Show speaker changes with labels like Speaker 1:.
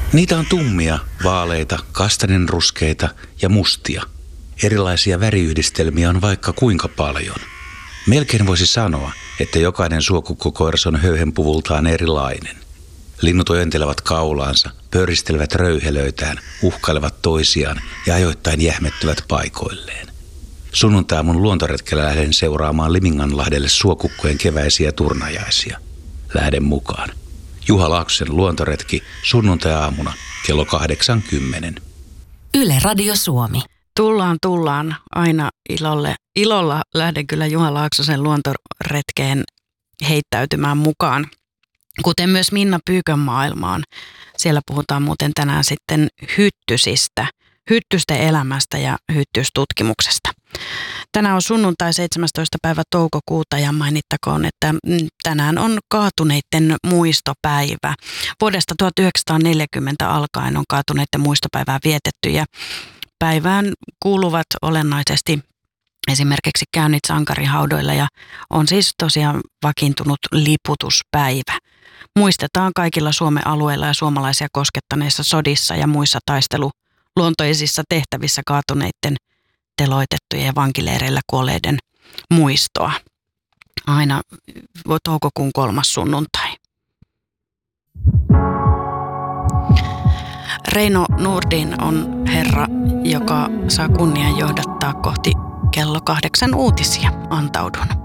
Speaker 1: Niitä on tummia, vaaleita, kastaninruskeita ja mustia. Erilaisia väriyhdistelmiä on vaikka kuinka paljon. Melkein voisi sanoa, että jokainen suokukkokoiras on höyhenpuvultaan erilainen. Linnut ojentelevat kaulaansa, pöristelevät röyhelöitään, uhkailevat toisiaan ja ajoittain jähmettyvät paikoilleen. Sunnuntaiaamun luontoretkellä lähden seuraamaan Liminganlahdelle suokukkojen keväisiä turnajaisia. Lähden mukaan. Juha Laaksosen luontoretki sunnuntai-aamuna kello 8:10.
Speaker 2: Yle Radio Suomi.
Speaker 3: Tullaan aina ilolla lähden kyllä Juha Laaksosen luontoretkeen heittäytymään mukaan, kuten myös Minna Pyykön maailmaan. Siellä puhutaan muuten tänään sitten hyttysistä, hyttysten elämästä ja hyttystutkimuksesta. Tänään on sunnuntai 17. päivä toukokuuta ja mainittakoon, että tänään on kaatuneiden muistopäivä. Vuodesta 1940 alkaen on kaatuneiden muistopäivää vietetty ja päivään kuuluvat olennaisesti esimerkiksi käynnit sankarihaudoilla ja on siis tosiaan vakiintunut liputuspäivä. Muistetaan kaikilla Suomen alueilla ja suomalaisia koskettaneissa sodissa ja muissa taisteluluontoisissa tehtävissä kaatuneiden, teloitettujen ja vankileireillä kuolleiden muistoa. Aina toukokuun 3. sunnuntai. Reino Nordin on herra, joka saa kunnian johdattaa kohti kello 8 uutisia. Antaudun.